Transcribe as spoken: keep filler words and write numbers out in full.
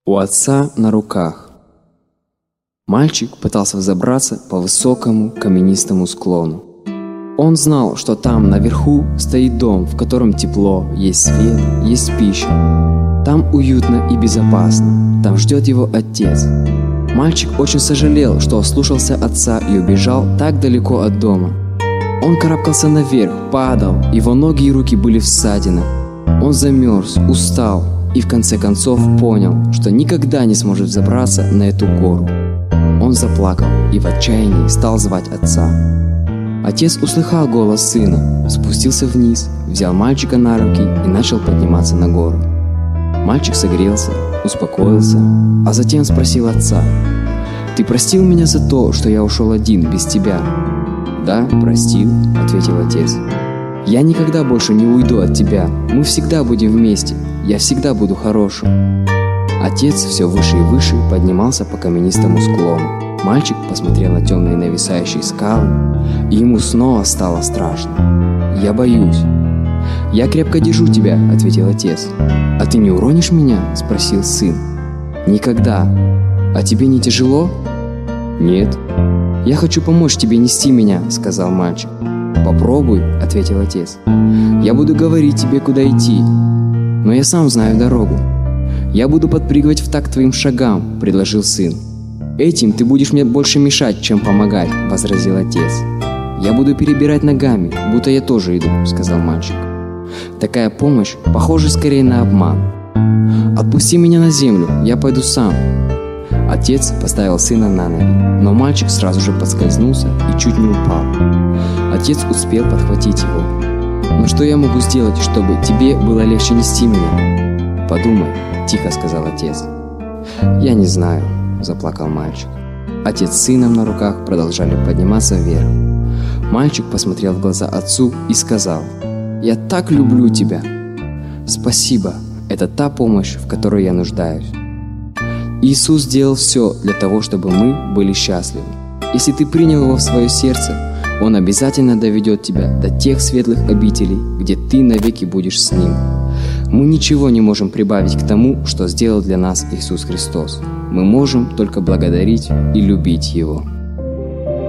У отца на руках. Мальчик пытался взобраться по высокому каменистому склону. Он знал, что там наверху стоит дом, в котором тепло, есть свет, есть пища. Там уютно и безопасно, там ждет его отец. Мальчик очень сожалел, что ослушался отца и убежал так далеко от дома. Он карабкался наверх, падал, его ноги и руки были в ссадинах. Он замерз, устал и в конце концов понял, что никогда не сможет взобраться на эту гору. Он заплакал и в отчаянии стал звать отца. Отец услыхал голос сына, спустился вниз, взял мальчика на руки и начал подниматься на гору. Мальчик согрелся, успокоился, а затем спросил отца: «Ты простил меня за то, что я ушел один, без тебя?» «Да, простил», — ответил отец. «Я никогда больше не уйду от тебя, мы всегда будем вместе, я всегда буду хорошим». Отец все выше и выше поднимался по каменистому склону. Мальчик посмотрел на темные нависающие скалы, и ему снова стало страшно. «Я боюсь». «Я крепко держу тебя», — ответил отец. «А ты не уронишь меня?» — спросил сын. «Никогда». «А тебе не тяжело?» «Нет». «Я хочу помочь тебе нести меня», — сказал мальчик. «Попробуй», — ответил отец. «Я буду говорить тебе, куда идти, но я сам знаю дорогу». «Я буду подпрыгивать в такт твоим шагам», — предложил сын. «Этим ты будешь мне больше мешать, чем помогать», — возразил отец. «Я буду перебирать ногами, будто я тоже иду», — сказал мальчик. «Такая помощь похожа скорее на обман». «Отпусти меня на землю, я пойду сам». Отец поставил сына на ноги, но мальчик сразу же подскользнулся и чуть не упал. Отец успел подхватить его. «Но что я могу сделать, чтобы тебе было легче нести меня?» «Подумай», — тихо сказал отец. «Я не знаю», — заплакал мальчик. Отец с сыном на руках продолжали подниматься вверх. Мальчик посмотрел в глаза отцу и сказал: «Я так люблю тебя». «Спасибо, это та помощь, в которой я нуждаюсь». Иисус сделал все для того, чтобы мы были счастливы. Если ты принял Его в свое сердце, Он обязательно доведет тебя до тех светлых обителей, где ты навеки будешь с Ним. Мы ничего не можем прибавить к тому, что сделал для нас Иисус Христос. Мы можем только благодарить и любить Его.